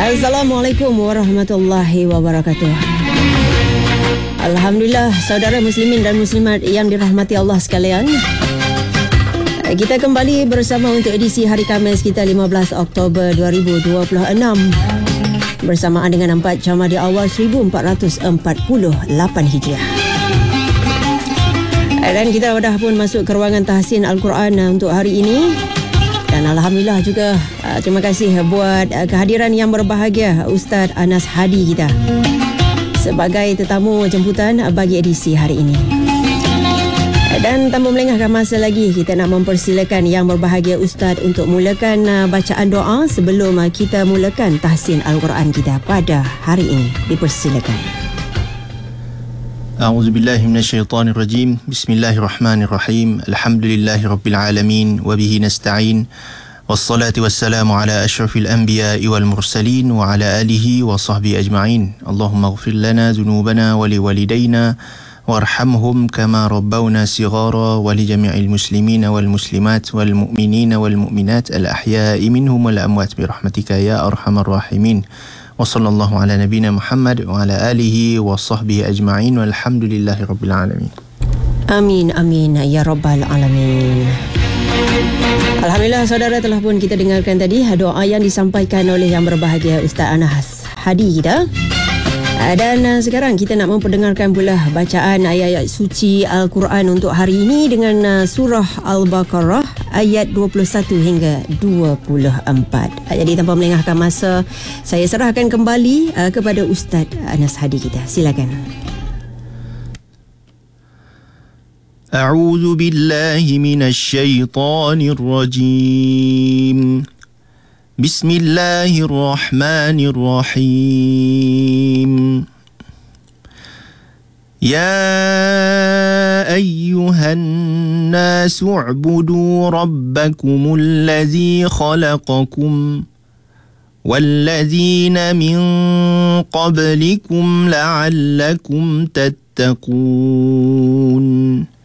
Assalamualaikum warahmatullahi wabarakatuh. Alhamdulillah, saudara muslimin dan muslimat yang dirahmati Allah sekalian, kita kembali bersama untuk edisi hari Khamis kita 15 Oktober 2026 bersamaan dengan 4 Jamadi Awal 1448 Hijriah. Dan kita dah pun masuk ke ruangan tahsin Al-Quran untuk hari ini. Dan Alhamdulillah juga terima kasih buat kehadiran yang berbahagia Ustaz Anas Hadi kita sebagai tetamu jemputan bagi edisi hari ini. Dan tanpa melengahkan masa lagi, kita nak mempersilakan yang berbahagia Ustaz untuk mulakan bacaan doa sebelum kita mulakan tahsin Al-Quran kita pada hari ini. Dipersilakan. A'udzubillahi minasyaitonirrajim. Bismillahirrahmanirrahim. Alhamdulillahirabbil alamin wa bihi nasta'in. Wassalatu wassalamu ala asyrafil anbiya'i wal mursalin wa ala alihi wa sahbihi ajma'in. Allahumma ighfir lana dhunubana wa liwalidayna warhamhum kama rabbawna sighara wa li jami'il muslimina wal muslimat wal mu'minina wal mu'minat al ahya'i minhum wal amwat bi rahmatika ya arhamar rahimin. Wa sallallahu ala nabina Muhammad wa ala alihi wa sahbihi ajma'in walhamdulillahi rabbil alamin. Amin amin ya rabbal alamin. Alhamdulillah, saudara, telah pun kita dengarkan tadi doa yang disampaikan oleh yang berbahagia Ustaz Anas Hadi kita. Dan sekarang kita nak memperdengarkan pula bacaan ayat-ayat suci Al-Quran untuk hari ini dengan surah Al-Baqarah ayat 21 hingga 24. Jadi tanpa melengahkan masa, saya serahkan kembali kepada Ustaz Anas Hadi kita. Silakan. A'udzu billahi minasy syaithanir rajim. Bismillahirrahmanirrahim. Ya ayyuhan nasu u'budu rabbakumul ladzi khalaqakum walladzina min qablikum la'allakum tattaqun.